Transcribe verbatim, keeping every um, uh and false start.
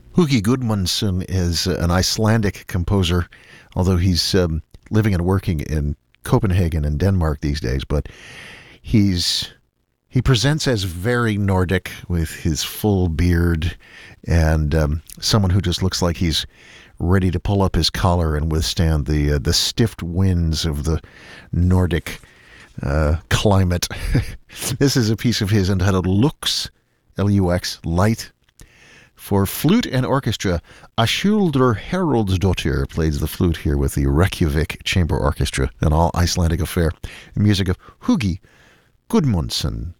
Hugi Gudmundsson is an Icelandic composer, although he's um, living and working in Copenhagen and Denmark these days. But he's he presents as very Nordic with his full beard and um, someone who just looks like he's ready to pull up his collar and withstand the uh, the stiff winds of the Nordic uh, climate. This is a piece of his entitled Lux, L U X, Light. For flute and orchestra, Ashuldur Haraldsdottir plays the flute here with the Reykjavik Chamber Orchestra, an all Icelandic affair. Music of Hugi Gudmundsson.